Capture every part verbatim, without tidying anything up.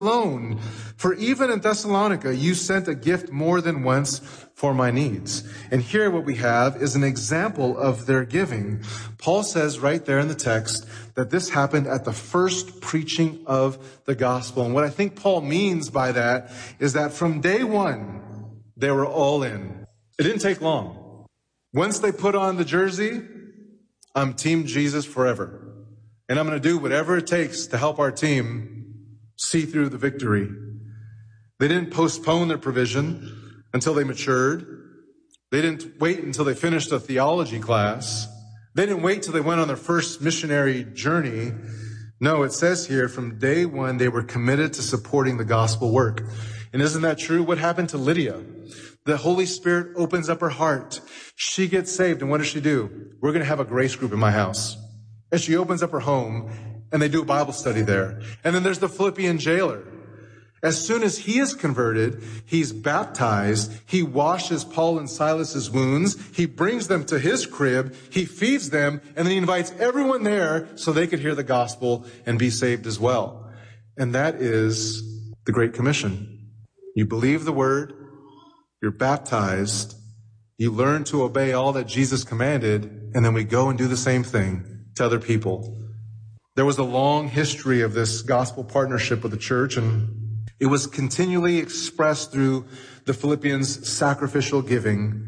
alone. For even in Thessalonica, you sent a gift more than once for my needs. And here what we have is an example of their giving. Paul says right there in the text that this happened at the first preaching of the gospel. And what I think Paul means by that is that from day one, they were all in. It didn't take long. Once they put on the jersey, I'm Team Jesus forever. And I'm going to do whatever it takes to help our team see through the victory. They didn't postpone their provision until they matured. They didn't wait until they finished a theology class. They didn't wait till they went on their first missionary journey. No, it says here from day one, they were committed to supporting the gospel work. And isn't that true? What happened to Lydia? The Holy Spirit opens up her heart. She gets saved. And what does she do? We're going to have a grace group in my house. And she opens up her home and they do a Bible study there. And then there's the Philippian jailer. As soon as he is converted, he's baptized. He washes Paul and Silas's wounds. He brings them to his crib. He feeds them. And then he invites everyone there so they could hear the gospel and be saved as well. And that is the Great Commission. You believe the word. You're baptized. You learn to obey all that Jesus commanded. And then we go and do the same thing to other people. There was a long history of this gospel partnership with the church, and it was continually expressed through the Philippians' sacrificial giving.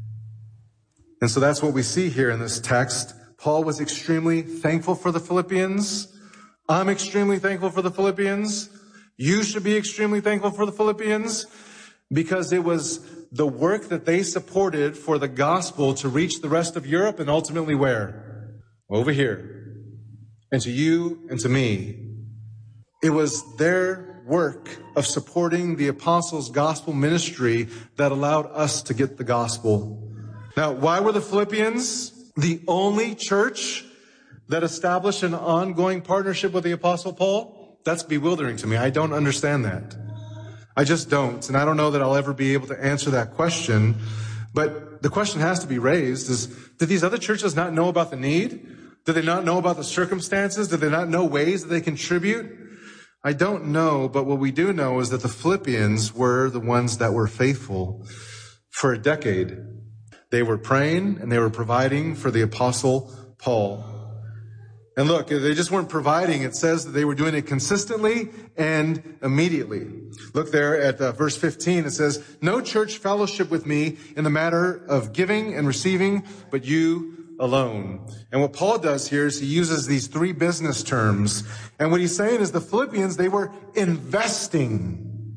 And so that's what we see here in this text. Paul was extremely thankful for the Philippians. I'm extremely thankful for the Philippians. You should be extremely thankful for the Philippians because it was the work that they supported for the gospel to reach the rest of Europe and ultimately where? Over here. And to you and to me, it was their work of supporting the apostles' gospel ministry that allowed us to get the gospel. Now, why were the Philippians the only church that established an ongoing partnership with the apostle Paul? That's bewildering to me. I don't understand that. I just don't. And I don't know that I'll ever be able to answer that question. But the question has to be raised is, did these other churches not know about the need? Did they not know about the circumstances? Did they not know ways that they contribute? I don't know, but what we do know is that the Philippians were the ones that were faithful for a decade. They were praying and they were providing for the apostle Paul. And look, they just weren't providing. It says that they were doing it consistently and immediately. Look there at uh, verse fifteen. It says, no church fellowship with me in the matter of giving and receiving, but you alone. And what Paul does here is he uses these three business terms. And what he's saying is the Philippians, they were investing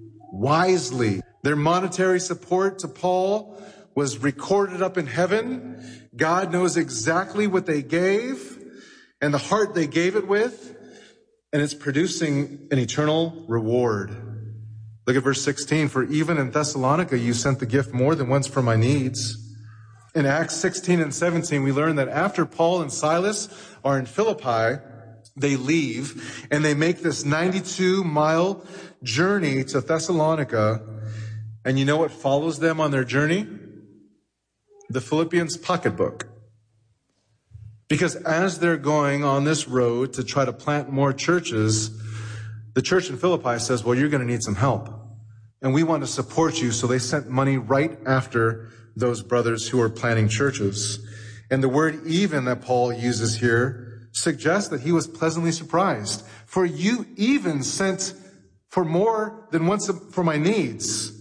wisely. Their monetary support to Paul was recorded up in heaven. God knows exactly what they gave and the heart they gave it with. And it's producing an eternal reward. Look at verse sixteen. For even in Thessalonica, you sent the gift more than once for my needs. In Acts sixteen and seventeen, we learn that after Paul and Silas are in Philippi, they leave and they make this ninety-two mile journey to Thessalonica. And you know what follows them on their journey? The Philippians' pocketbook. Because as they're going on this road to try to plant more churches, the church in Philippi says, well, you're going to need some help. And we want to support you. So they sent money right after those brothers who are planting churches. And the word even that Paul uses here suggests that he was pleasantly surprised. For you even sent for more than once for my needs.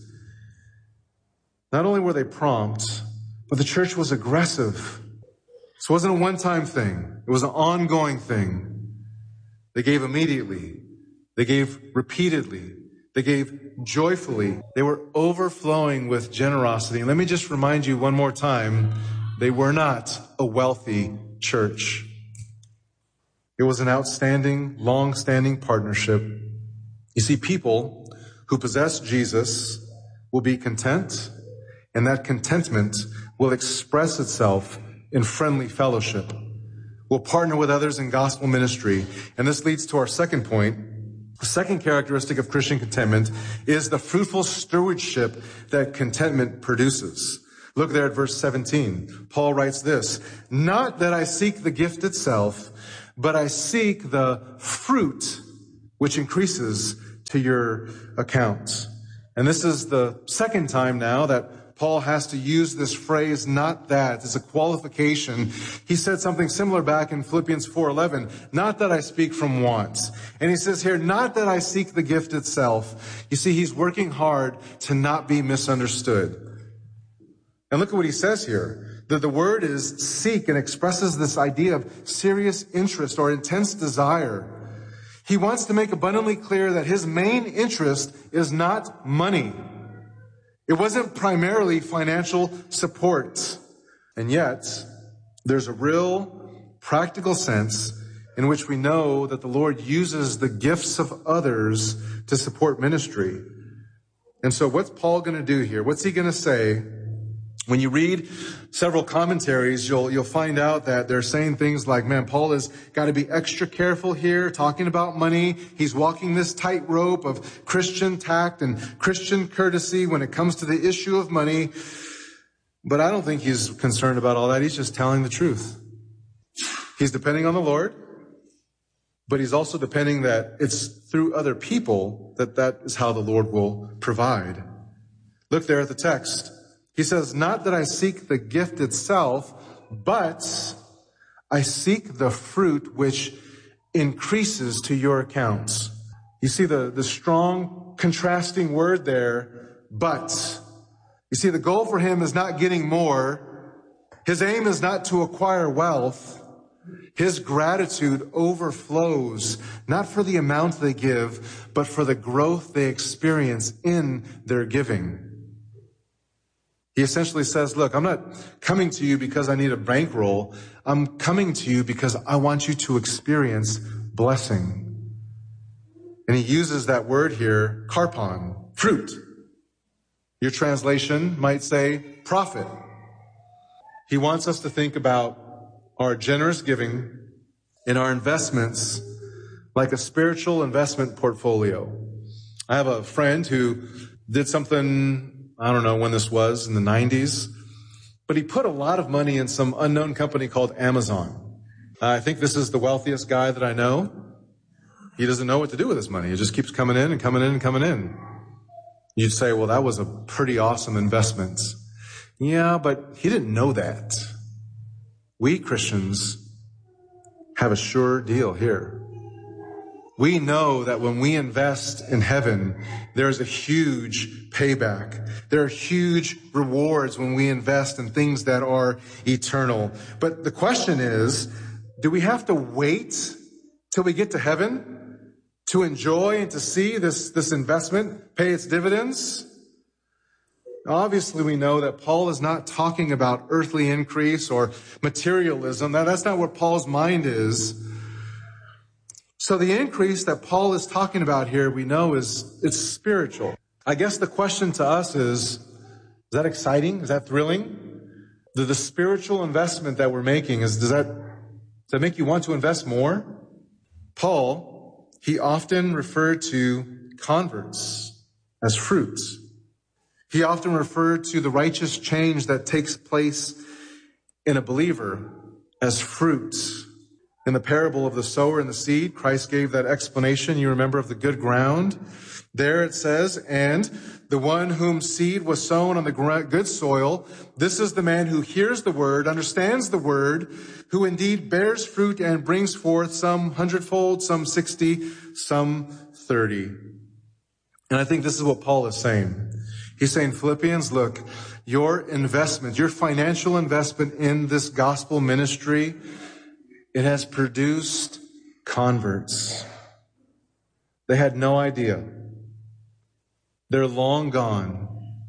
Not only were they prompt, but the church was aggressive. This wasn't a one-time thing. It was an ongoing thing. They gave immediately. They gave repeatedly. They gave joyfully. They were overflowing with generosity. And let me just remind you one more time, they were not a wealthy church. It was an outstanding, long-standing partnership. You see, people who possess Jesus will be content, and that contentment will express itself in friendly fellowship. We'll partner with others in gospel ministry. And this leads to our second point. The second characteristic of Christian contentment is the fruitful stewardship that contentment produces. Look there at verse seventeen. Paul writes this, not that I seek the gift itself, but I seek the fruit which increases to your accounts. And this is the second time now that Paul has to use this phrase, not that. It's a qualification. He said something similar back in Philippians four eleven, not that I speak from want. And he says here, not that I seek the gift itself. You see, he's working hard to not be misunderstood. And look at what he says here. The, the word is seek and expresses this idea of serious interest or intense desire. He wants to make abundantly clear that his main interest is not money. It wasn't primarily financial support. And yet, there's a real practical sense in which we know that the Lord uses the gifts of others to support ministry. And so what's Paul going to do here? What's he going to say? When you read several commentaries, you'll you'll find out that they're saying things like, man, Paul has got to be extra careful here, talking about money. He's walking this tightrope of Christian tact and Christian courtesy when it comes to the issue of money. But I don't think he's concerned about all that. He's just telling the truth. He's depending on the Lord, but he's also depending that it's through other people that that is how the Lord will provide. Look there at the text. He says, not that I seek the gift itself, but I seek the fruit which increases to your accounts. You see the, the strong contrasting word there, but. You see, the goal for him is not getting more. His aim is not to acquire wealth. His gratitude overflows, not for the amount they give, but for the growth they experience in their giving. He essentially says, look, I'm not coming to you because I need a bankroll. I'm coming to you because I want you to experience blessing. And he uses that word here, karpon, fruit. Your translation might say profit. He wants us to think about our generous giving and our investments like a spiritual investment portfolio. I have a friend who did something, I don't know when this was, in the nineties, but he put a lot of money in some unknown company called Amazon. Uh, I think this is the wealthiest guy that I know. He doesn't know what to do with his money. It just keeps coming in and coming in and coming in. You'd say, well, that was a pretty awesome investment. Yeah, but he didn't know that. We Christians have a sure deal here. We know that when we invest in heaven, there's a huge payback. There are huge rewards when we invest in things that are eternal. But the question is, do we have to wait till we get to heaven to enjoy and to see this, this investment pay its dividends? Obviously, we know that Paul is not talking about earthly increase or materialism. Now, that's not what Paul's mind is. So the increase that Paul is talking about here, we know is it's spiritual. I guess the question to us is, is that exciting? Is that thrilling? The, the spiritual investment that we're making, is does that, does that make you want to invest more? Paul, he often referred to converts as fruits. He often referred to the righteous change that takes place in a believer as fruits. In the parable of the sower and the seed, Christ gave that explanation, you remember, of the good ground. There it says, and the one whom seed was sown on the good soil, this is the man who hears the word, understands the word, who indeed bears fruit and brings forth some hundredfold, some sixty, some thirty. And I think this is what Paul is saying. He's saying, Philippians, look, your investment, your financial investment in this gospel ministry, it has produced converts. They had no idea. They're long gone.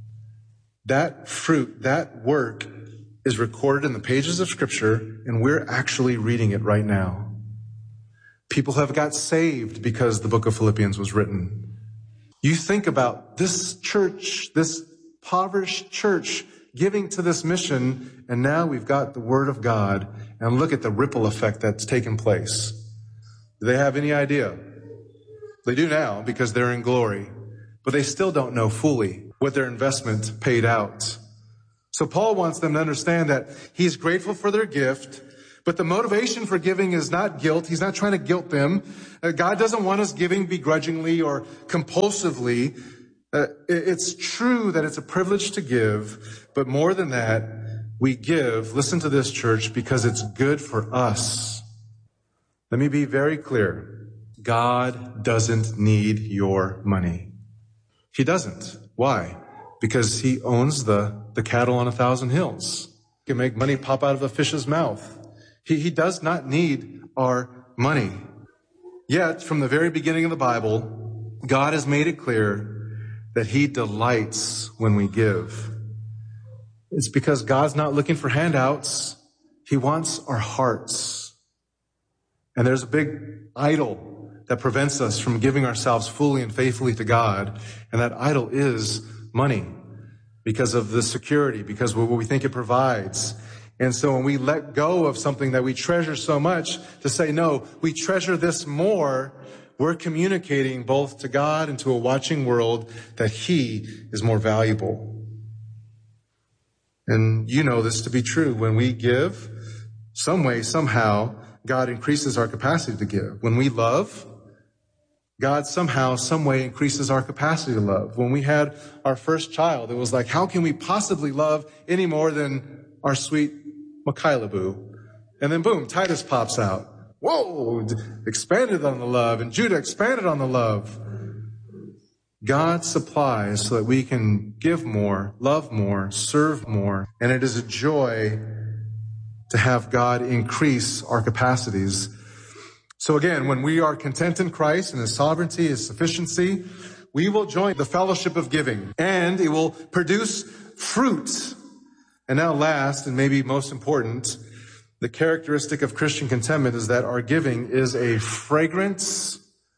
That fruit, that work is recorded in the pages of Scripture, and we're actually reading it right now. People have got saved because the book of Philippians was written. You think about this church, this impoverished church, giving to this mission, and now we've got the Word of God, and look at the ripple effect that's taken place. Do they have any idea? They do now because they're in glory, but they still don't know fully what their investment paid out. So Paul wants them to understand that he's grateful for their gift, But the motivation for giving is not guilt. He's not trying to guilt them. Uh, God doesn't want us giving begrudgingly or compulsively. Uh, it's true that it's a privilege to give, but more than that, we give, listen to this, church, because it's good for us. Let me be very clear. God doesn't need your money. He doesn't. Why? Because he owns the, the cattle on a thousand hills. He can make money pop out of a fish's mouth. He, he does not need our money. Yet, from the very beginning of the Bible, God has made it clear that he delights when we give. It's because God's not looking for handouts. He wants our hearts. And there's a big idol that prevents us from giving ourselves fully and faithfully to God. And that idol is money, because of the security, because of what we think it provides. And so when we let go of something that we treasure so much to say, no, we treasure this more, we're communicating both to God and to a watching world that he is more valuable. And you know this to be true. When we give, some way, somehow, God increases our capacity to give. When we love, God somehow, some way increases our capacity to love. When we had our first child, it was like, how can we possibly love any more than our sweet Michaela Boo? And then boom, Titus pops out. Whoa, expanded on the love, and Judah expanded on the love. God supplies so that we can give more, love more, serve more. And it is a joy to have God increase our capacities. So again, when we are content in Christ and his sovereignty, his sufficiency, we will join the fellowship of giving, and it will produce fruit. And now last, and maybe most important, the characteristic of Christian contentment is that our giving is a fragrance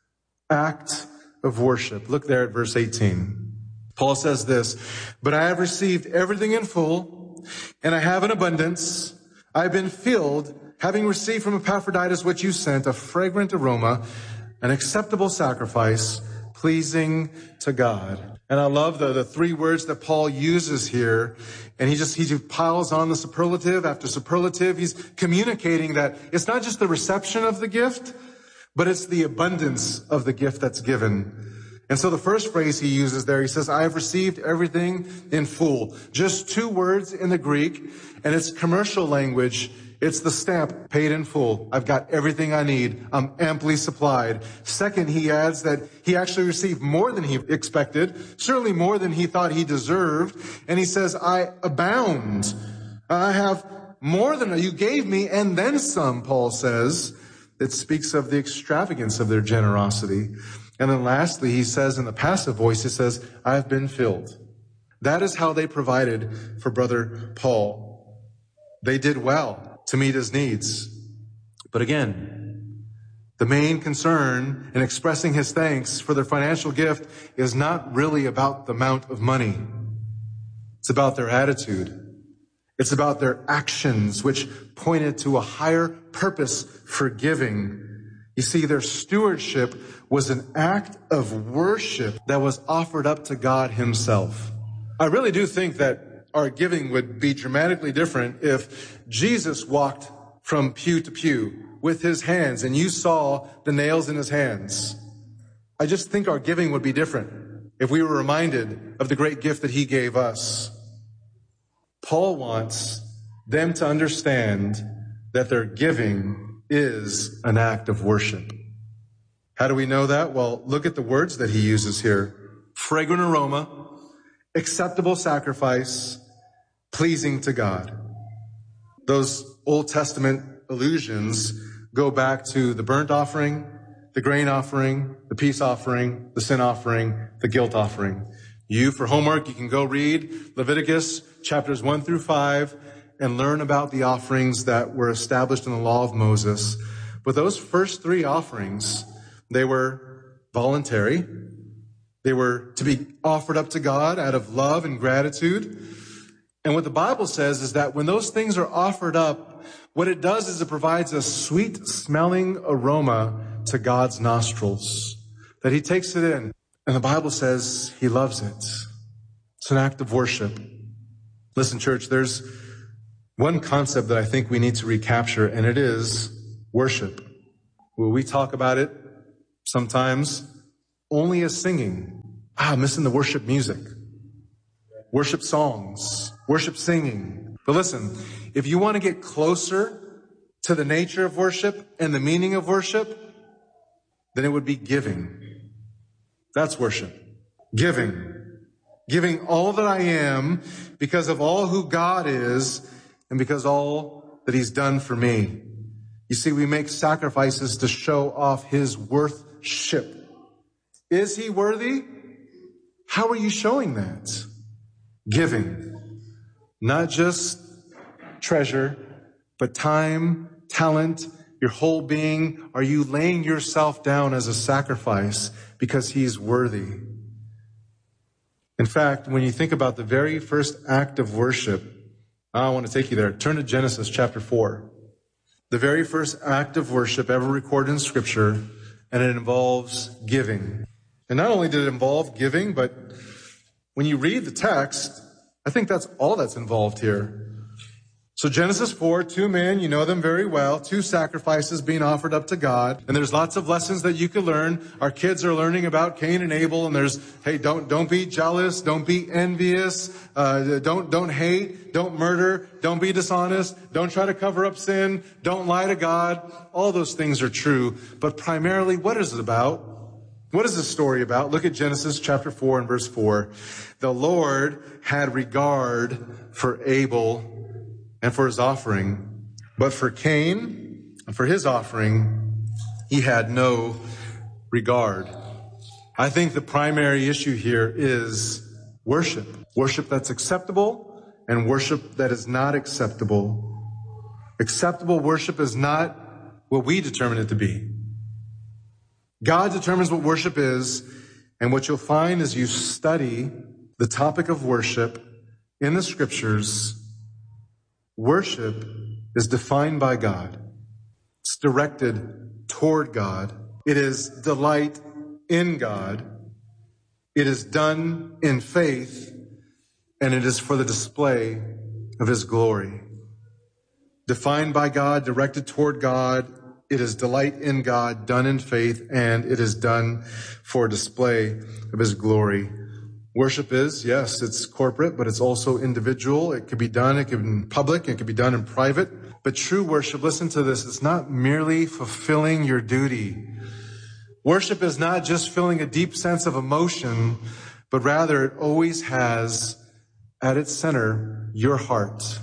act of worship. Look there at verse eighteen. Paul says this, but I have received everything in full, and I have an abundance. I've been filled, having received from Epaphroditus what you sent, a fragrant aroma, an acceptable sacrifice, pleasing to God. And I love the, the three words that Paul uses here. And he just, he piles on the superlative after superlative. He's communicating that it's not just the reception of the gift, but it's the abundance of the gift that's given. And so the first phrase he uses there, he says, I have received everything in full. Just two words in the Greek, and it's commercial language. It's the stamp, paid in full. I've got everything I need. I'm amply supplied. Second, he adds that he actually received more than he expected, certainly more than he thought he deserved. And he says, I abound. I have more than you gave me, and then some, Paul says. It speaks of the extravagance of their generosity. And then lastly, he says in the passive voice, he says, I have been filled. That is how they provided for Brother Paul. They did well to meet his needs. But again, the main concern in expressing his thanks for their financial gift is not really about the amount of money. It's about their attitude. It's about their actions, which pointed to a higher purpose for giving. You see, their stewardship was an act of worship that was offered up to God himself. I really do think that our giving would be dramatically different if Jesus walked from pew to pew with his hands and you saw the nails in his hands. I just think our giving would be different if we were reminded of the great gift that he gave us. Paul wants them to understand that their giving is an act of worship. How do we know that? Well, look at the words that he uses here. Fragrant aroma, acceptable sacrifice, pleasing to God. Those Old Testament allusions go back to the burnt offering, the grain offering, the peace offering, the sin offering, the guilt offering. You, for homework, you can go read Leviticus chapters one through five and learn about the offerings that were established in the law of Moses. But those first three offerings, they were voluntary. They were to be offered up to God out of love and gratitude. And what the Bible says is that when those things are offered up, what it does is it provides a sweet smelling aroma to God's nostrils, that he takes it in. And the Bible says he loves it. It's an act of worship. Listen, church, there's one concept that I think we need to recapture, and it is worship. Well, we talk about it sometimes only as singing. Ah, missing the worship music, worship songs, worship singing. But listen, if you want to get closer to the nature of worship and the meaning of worship, then it would be giving. That's worship. Giving. Giving all that I am because of all who God is and because all that He's done for me. You see, we make sacrifices to show off His worthship. Is He worthy? How are you showing that? Giving. Not just treasure, but time, talent, your whole being. Are you laying yourself down as a sacrifice because He's worthy? In fact, when you think about the very first act of worship, I want to take you there. Turn to Genesis chapter four. The very first act of worship ever recorded in Scripture, and it involves giving. And not only did it involve giving, but when you read the text, I think that's all that's involved here. So Genesis four, two men, you know them very well, two sacrifices being offered up to God. And there's lots of lessons that you can learn. Our kids are learning about Cain and Abel, and there's, hey, don't, don't be jealous, don't be envious, uh, don't, don't hate, don't murder, don't be dishonest, don't try to cover up sin, don't lie to God. All those things are true. But primarily, what is it about? What is this story about? Look at Genesis chapter four and verse four. The Lord had regard for Abel and for his offering, but for Cain and for his offering, He had no regard. I think the primary issue here is worship. Worship that's acceptable and worship that is not acceptable. Acceptable worship is not what we determine it to be. God determines what worship is, and what you'll find as you study the topic of worship in the Scriptures, worship is defined by God. It's directed toward God. It is delight in God. It is done in faith, and it is for the display of His glory. Defined by God, directed toward God. It is delight in God, done in faith, and it is done for display of His glory. Worship is, yes, it's corporate, but it's also individual. It could be done, it could be in public, it could be done in private. But true worship, listen to this, it's not merely fulfilling your duty. Worship is not just feeling a deep sense of emotion, but rather it always has at its center your heart.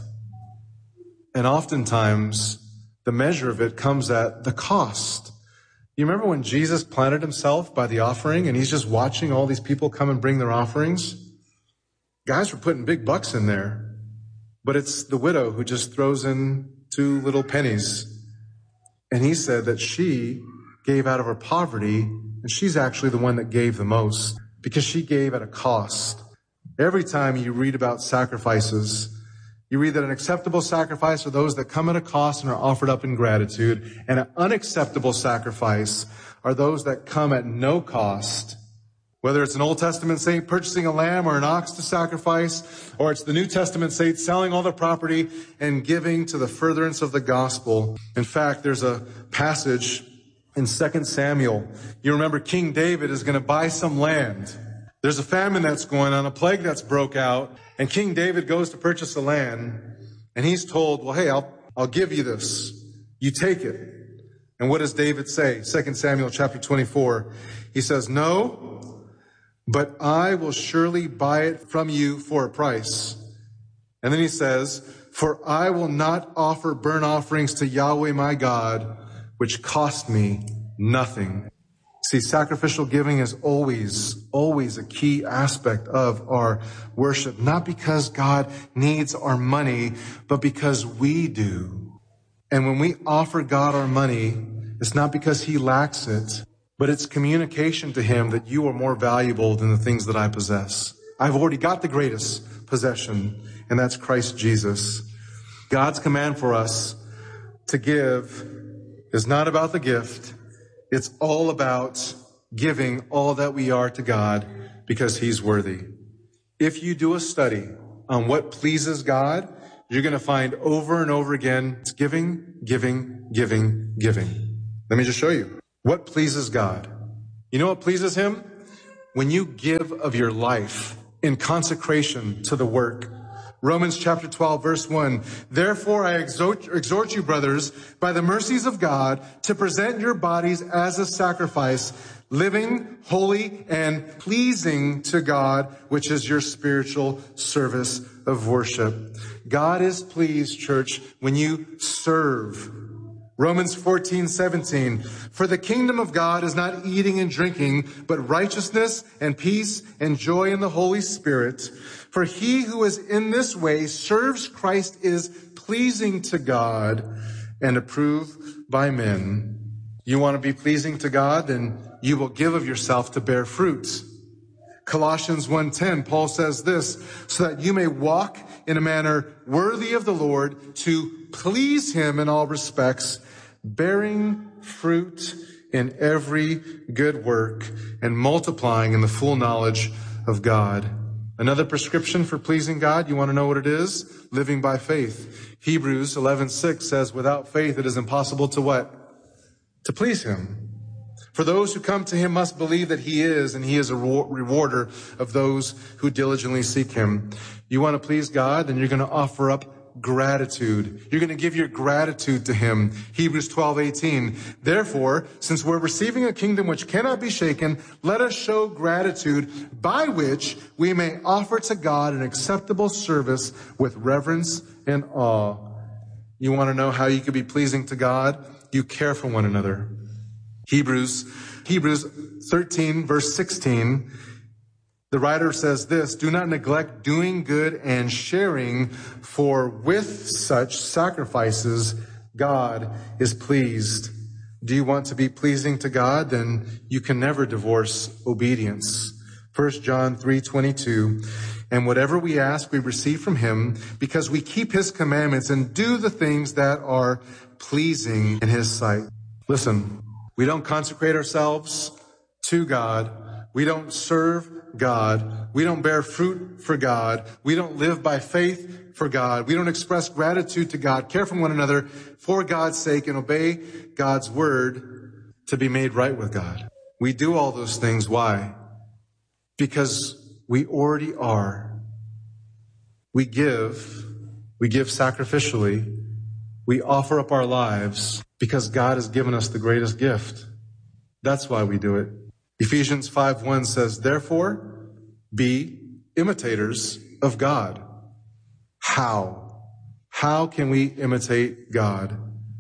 And oftentimes, the measure of it comes at the cost. You remember when Jesus planted Himself by the offering and He's just watching all these people come and bring their offerings? Guys were putting big bucks in there, but it's the widow who just throws in two little pennies. And He said that she gave out of her poverty, and she's actually the one that gave the most because she gave at a cost. Every time you read about sacrifices, you read that an acceptable sacrifice are those that come at a cost and are offered up in gratitude, and an unacceptable sacrifice are those that come at no cost. Whether it's an Old Testament saint purchasing a lamb or an ox to sacrifice, or it's the New Testament saint selling all their property and giving to the furtherance of the gospel. In fact, there's a passage in Second Samuel. You remember King David is going to buy some land. There's a famine that's going on, a plague that's broke out, and King David goes to purchase the land, and he's told, well, hey, I'll, I'll give you this. You take it. And what does David say? Second Samuel chapter twenty-four. He says, no, but I will surely buy it from you for a price. And then he says, for I will not offer burnt offerings to Yahweh my God, which cost me nothing. See, sacrificial giving is always, always a key aspect of our worship, not because God needs our money, but because we do. And when we offer God our money, it's not because He lacks it, but it's communication to Him that you are more valuable than the things that I possess. I've already got the greatest possession, and that's Christ Jesus. God's command for us to give is not about the gift. It's all about giving all that we are to God because He's worthy. If you do a study on what pleases God, you're going to find over and over again, it's giving, giving, giving, giving. Let me just show you. What pleases God? You know what pleases him? When you give of your life in consecration to the work. Romans chapter twelve, verse one. Therefore, I exhort, exhort you, brothers, by the mercies of God, to present your bodies as a sacrifice, living, holy, and pleasing to God, which is your spiritual service of worship. God is pleased, church, when you serve. Romans fourteen, seventeen. For the kingdom of God is not eating and drinking, but righteousness and peace and joy in the Holy Spirit. For he who is in this way serves Christ is pleasing to God and approved by men. You want to be pleasing to God? Then you will give of yourself to bear fruit. Colossians one ten, Paul says this, so that you may walk in a manner worthy of the Lord, to please him in all respects, bearing fruit in every good work and multiplying in the full knowledge of God. Another prescription for pleasing God, you want to know what it is? Living by faith. Hebrews eleven six says, without faith it is impossible to what? To please him. For those who come to him must believe that he is, and he is a rewarder of those who diligently seek him. You want to please God, then you're going to offer up gratitude. You're going to give your gratitude to him. Hebrews twelve eighteen. Therefore, since we're receiving a kingdom which cannot be shaken, let us show gratitude by which we may offer to God an acceptable service with reverence and awe. You want to know how you can be pleasing to God? You care for one another. Hebrews, Hebrews thirteen, verse sixteen, the writer says this, do not neglect doing good and sharing, for with such sacrifices God is pleased. Do you want to be pleasing to God? Then you can never divorce obedience. First John three twenty-two, and whatever we ask, we receive from him, because we keep his commandments and do the things that are pleasing in his sight. Listen. We don't consecrate ourselves to God. We don't serve God. We don't bear fruit for God. We don't live by faith for God. We don't express gratitude to God, care for one another for God's sake, and obey God's word to be made right with God. We do all those things. Why? Because we already are. We give. We give sacrificially. We offer up our lives because God has given us the greatest gift. That's why we do it. Ephesians five one says, therefore, be imitators of God. How? How can we imitate God?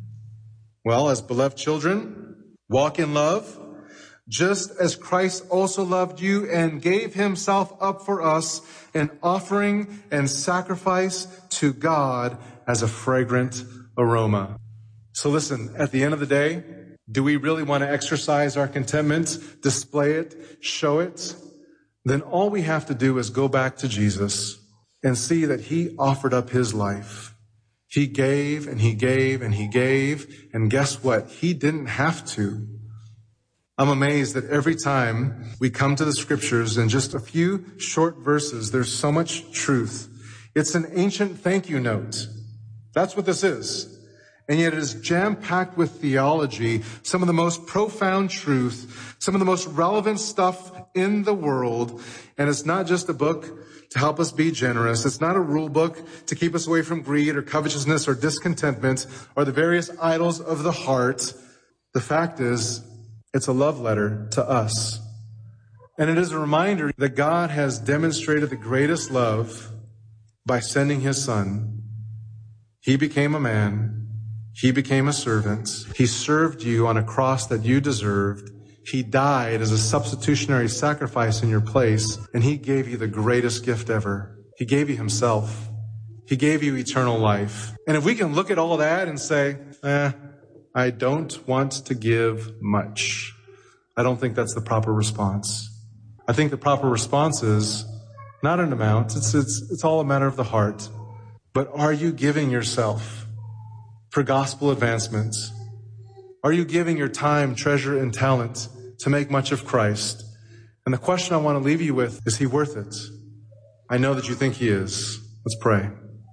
Well, as beloved children, walk in love, just as Christ also loved you and gave himself up for us, an offering and sacrifice to God as a fragrant aroma. So listen, at the end of the day, do we really want to exercise our contentment, display it, show it? Then all we have to do is go back to Jesus and see that he offered up his life. He gave and he gave and he gave. And guess what? He didn't have to. I'm amazed that every time we come to the scriptures in just a few short verses, there's so much truth. It's an ancient thank you note. That's what this is. And yet it is jam-packed with theology, some of the most profound truth, some of the most relevant stuff in the world. And it's not just a book to help us be generous. It's not a rule book to keep us away from greed or covetousness or discontentment or the various idols of the heart. The fact is, it's a love letter to us. And it is a reminder that God has demonstrated the greatest love by sending his son. He became a man. He became a servant. He served you on a cross that you deserved. He died as a substitutionary sacrifice in your place, and he gave you the greatest gift ever. He gave you himself. He gave you eternal life. And if we can look at all that and say, eh, I don't want to give much, I don't think that's the proper response. I think the proper response is not an amount. It's, it's, it's all a matter of the heart. But are you giving yourself for gospel advancements? Are you giving your time, treasure, and talent to make much of Christ? And the question I want to leave you with, is he worth it? I know that you think he is. Let's pray.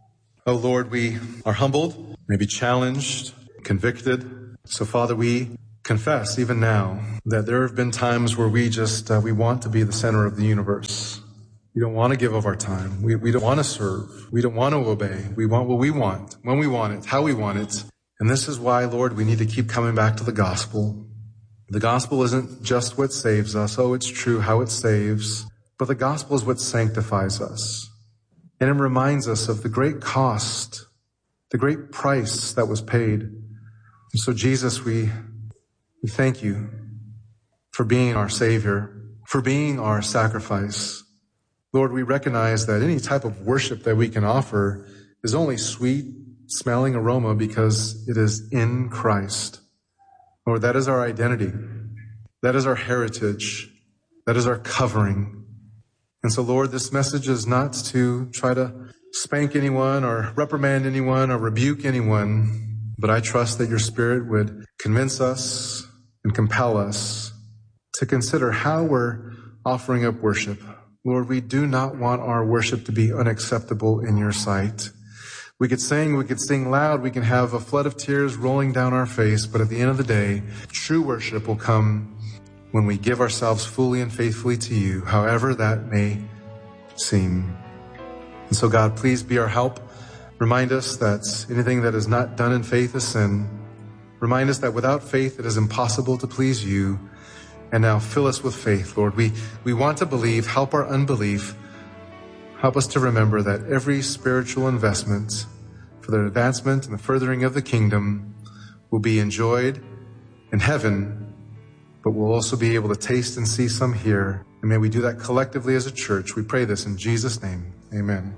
Oh Lord, we are humbled, maybe challenged, convicted. So Father, we confess even now that there have been times where we just, uh, we want to be the center of the universe. We don't want to give of our time. We, we don't want to serve. We don't want to obey. We want what we want, when we want it, how we want it. And this is why, Lord, we need to keep coming back to the gospel. The gospel isn't just what saves us. Oh, it's true how it saves. But the gospel is what sanctifies us. And it reminds us of the great cost, the great price that was paid. And so, Jesus, we, we thank you for being our Savior, for being our sacrifice. Lord, we recognize that any type of worship that we can offer is only sweet smelling aroma because it is in Christ. Lord, that is our identity. That is our heritage. That is our covering. And so, Lord, this message is not to try to spank anyone or reprimand anyone or rebuke anyone, but I trust that your Spirit would convince us and compel us to consider how we're offering up worship. Lord, we do not want our worship to be unacceptable in your sight. We could sing, we could sing loud, we can have a flood of tears rolling down our face, but at the end of the day, true worship will come when we give ourselves fully and faithfully to you, however that may seem. And so, God, please be our help. Remind us that anything that is not done in faith is sin. Remind us that without faith it is impossible to please you. And now fill us with faith, Lord. We, we want to believe. Help our unbelief. Help us to remember that every spiritual investment for the advancement and the furthering of the kingdom will be enjoyed in heaven, but we'll also be able to taste and see some here. And may we do that collectively as a church. We pray this in Jesus' name. Amen.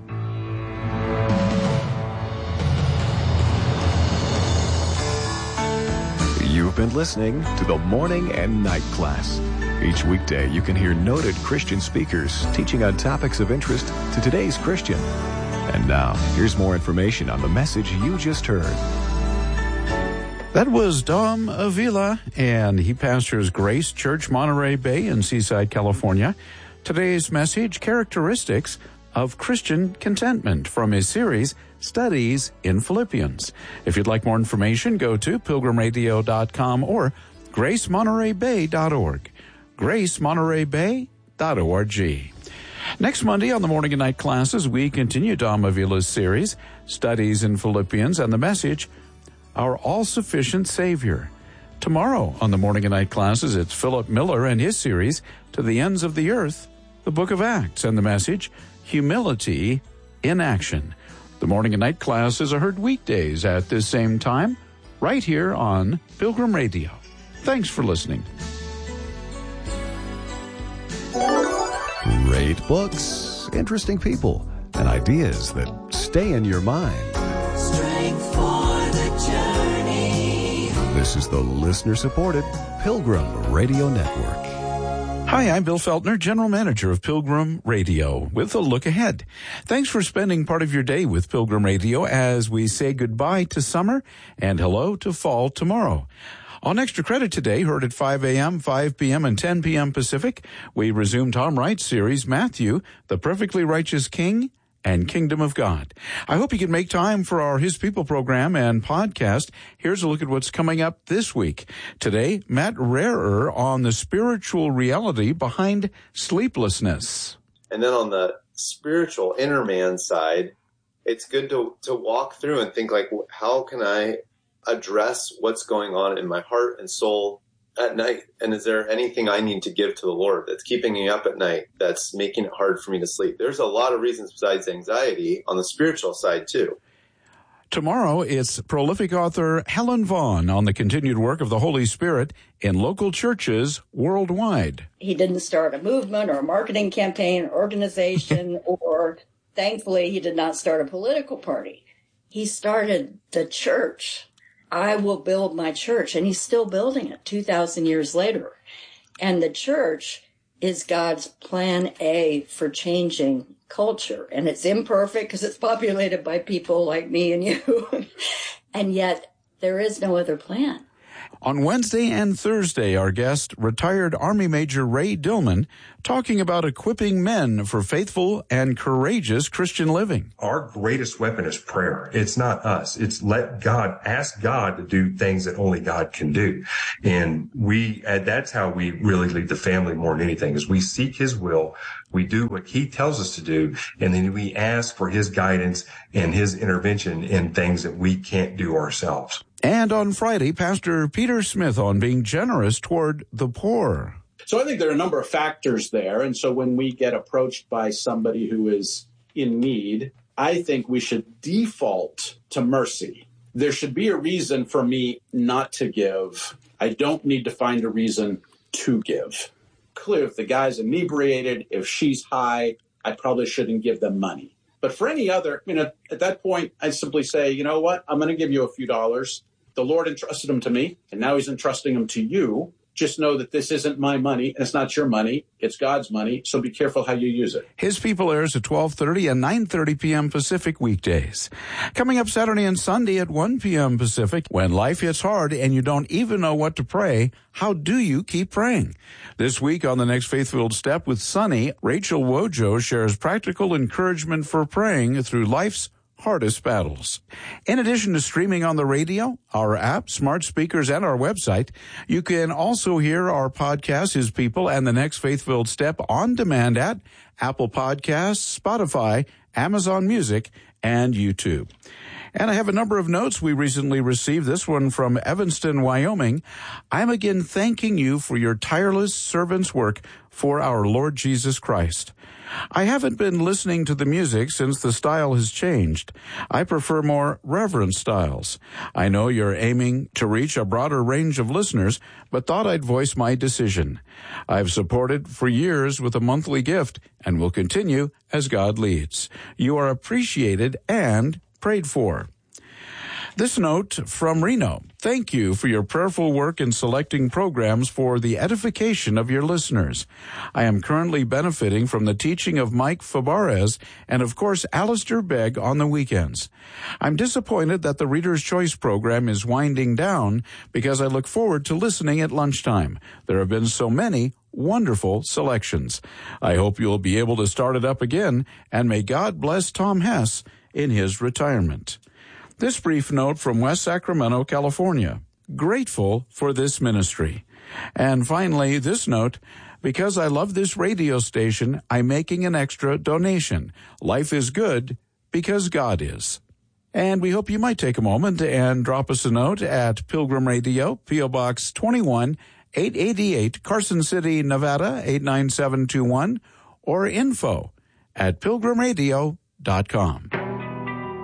You've been listening to the Morning and Night Class. Each weekday, you can hear noted Christian speakers teaching on topics of interest to today's Christian. And now, here's more information on the message you just heard. That was Dom Avila, and he pastors Grace Church, Monterey Bay in Seaside, California. Today's message, Characteristics of Christian Contentment, from his series, Studies in Philippians. If you'd like more information, go to pilgrim radio dot com or grace monterey bay dot org. grace monterey bay dot org. Next Monday on the Morning and Night Classes, we continue Dom Avila's series, Studies in Philippians, and the message, Our All-Sufficient Savior. Tomorrow on the Morning and Night Classes, it's Philip Miller and his series, To the Ends of the Earth, the Book of Acts, and the message, Humility in Action. The Morning and Night Classes are heard weekdays at this same time, right here on Pilgrim Radio. Thanks for listening. Great books, interesting people, and ideas that stay in your mind. Strength for the journey. This is the listener-supported Pilgrim Radio Network. Hi, I'm Bill Feltner, General Manager of Pilgrim Radio, with a look ahead. Thanks for spending part of your day with Pilgrim Radio as we say goodbye to summer and hello to fall tomorrow. On Extra Credit today, heard at five a.m., five p.m., and ten p.m. Pacific, we resume Tom Wright's series, Matthew, the Perfectly Righteous King and Kingdom of God. I hope you can make time for our His People program and podcast. Here's a look at what's coming up this week. Today, Matt Rarer on the spiritual reality behind sleeplessness. And then on the spiritual inner man side, it's good to, to walk through and think, like, how can I address what's going on in my heart and soul at night? And is there anything I need to give to the Lord that's keeping me up at night, that's making it hard for me to sleep? There's a lot of reasons besides anxiety on the spiritual side too. Tomorrow, it's prolific author Helen Vaughn on the continued work of the Holy Spirit in local churches worldwide. He didn't start a movement or a marketing campaign or organization, or thankfully, he did not start a political party. He started the church. I will build my church, and he's still building it two thousand years later. And the church is God's plan A for changing culture. And it's imperfect because it's populated by people like me and you. And yet there is no other plan. On Wednesday and Thursday, our guest, retired Army Major Ray Dillman, talking about equipping men for faithful and courageous Christian living. Our greatest weapon is prayer. It's not us. It's let God, ask God to do things that only God can do. And we, uh, that's how we really lead the family more than anything, is we seek his will. We do what he tells us to do, and then we ask for his guidance and his intervention in things that we can't do ourselves. And on Friday, Pastor Peter Smith on being generous toward the poor. So I think there are a number of factors there. And so when we get approached by somebody who is in need, I think we should default to mercy. There should be a reason for me not to give. I don't need to find a reason to give. Clear, if the guy's inebriated, if she's high, I probably shouldn't give them money. But for any other, you know, at that point, I simply say, you know what, I'm going to give you a few dollars. The Lord entrusted them to me, and now he's entrusting them to you. Just know that this isn't my money, and it's not your money. It's God's money, so be careful how you use it. His People airs at twelve thirty and nine thirty p.m. Pacific weekdays. Coming up Saturday and Sunday at one p.m. Pacific, when life hits hard and you don't even know what to pray, how do you keep praying? This week on the Next Faith-Filled Step with Sunny, Rachel Wojo shares practical encouragement for praying through life's hardest battles. In addition to streaming on the radio, our app, smart speakers, and our website, you can also hear our podcast, His People, and the Next Faith-Filled Step on demand at Apple Podcasts, Spotify, Amazon Music, and YouTube. And I have a number of notes we recently received. This one from Evanston, Wyoming. I'm again thanking you for your tireless servant's work for our Lord Jesus Christ. I haven't been listening to the music since the style has changed. I prefer more reverent styles. I know you're aiming to reach a broader range of listeners, but thought I'd voice my decision. I've supported for years with a monthly gift and will continue as God leads. You are appreciated and prayed for. This note from Reno. Thank you for your prayerful work in selecting programs for the edification of your listeners. I am currently benefiting from the teaching of Mike Fabarez and, of course, Alistair Begg on the weekends. I'm disappointed that the Reader's Choice program is winding down because I look forward to listening at lunchtime. There have been so many wonderful selections. I hope you'll be able to start it up again, and may God bless Tom Hess in his retirement. This brief note from West Sacramento, California. Grateful for this ministry. And finally, this note, because I love this radio station, I'm making an extra donation. Life is good because God is. And we hope you might take a moment and drop us a note at Pilgrim Radio, P O Box twenty-one, eight eighty-eight, Carson City, Nevada, eight nine seven two one, or info at pilgrim radio dot com.